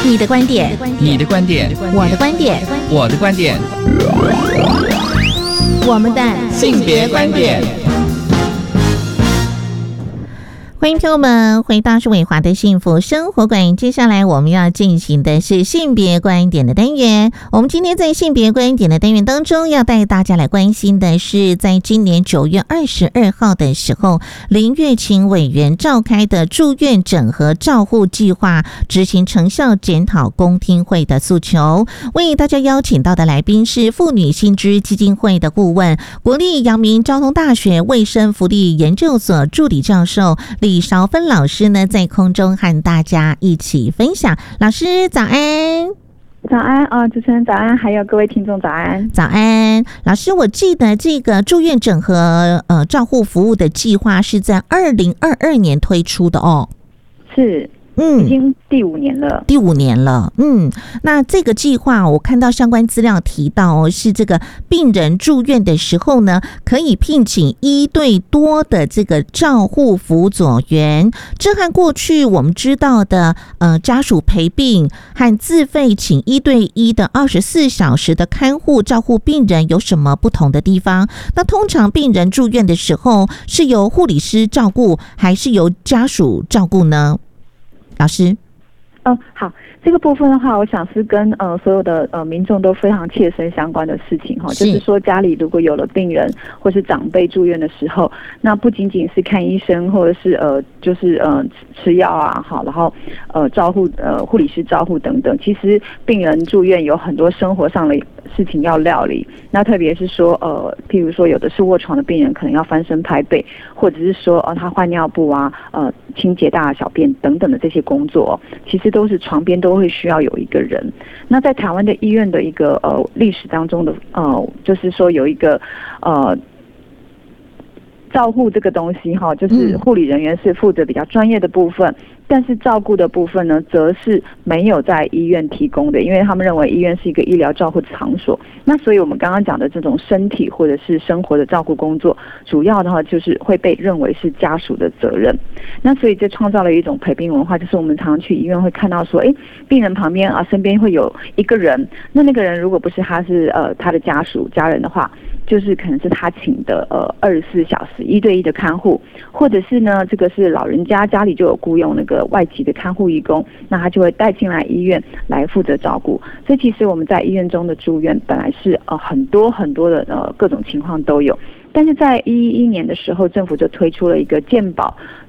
你的观点， 你的观点， 我的观点， 我的观点， 我们的性别观点。 欢迎朋友们回到是伟华的幸福生活馆。接下来我们要进行的是性别观点的单元。我们今天在性别观点的单元当中，要带大家来关心的是，在今年9月22号的时候，林月琴委员召开的住院整合照护计划执行成效检讨公听会的诉求。为大家邀请到的来宾是妇女新知基金会的顾问、国立阳明交通大学卫生福利研究所助理教授李韶芬老师呢，在空中和大家一起分享。老师早安。 早安主持人早安，还有各位听众早安。 早安，老师，我记得这个住院整合照护服务的计划是在2022年推出的哦。 是。已经第5年了。 第5年了。那这个计划我看到相关资料提到是这个病人住院的时候呢，可以聘请1对多的这个照护辅佐员。这和过去我们知道的家属陪病和自费请1对1的24小时的看护照护病人有什么不同的地方？那通常病人住院的时候是由护理师照顾还是由家属照顾呢？老师， 好，这个部分的话，我想是跟所有的民众都非常切身相关的事情哈，就是说家里如果有了病人或是长辈住院的时候，那不仅仅是看医生或者是吃药啊，好，然后照护护理师照护等等，其实病人住院有很多生活上的事情要料理，那特别是说譬如说有的是卧床的病人，可能要翻身拍背，或者是说他换尿布啊，清洁大小便等等的这些工作，其实都是床边都会需要有一个人。那在台湾的医院的一个历史当中的就是说有一个照护这个东西哈，就是护理人员是负责比较专业的部分，但是照顾的部分呢，则是没有在医院提供的，因为他们认为医院是一个医疗照护场所。那所以我们刚刚讲的这种身体或者是生活的照顾工作，主要的话就是会被认为是家属的责任。那所以这创造了一种陪病文化，就是我们常常去医院会看到说，病人旁边身边会有一个人，那个人如果不是他是他的家人的话，就是可能是他请的24小时1对1的看护，或者是呢这个是老人家里就有雇佣那个外籍的看护义工，那他就会带进来医院来负责照顾。所以其实我们在医院中的住院本来是很多的各种情况都有，但是在2011年的时候，政府就推出了一个健保